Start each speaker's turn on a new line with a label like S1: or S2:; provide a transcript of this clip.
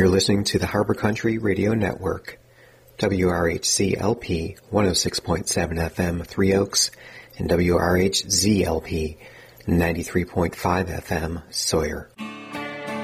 S1: You're listening to the Harbor Country Radio Network, WRHC-LP 106.7 FM Three Oaks and WRHZ-LP 93.5 FM Sawyer.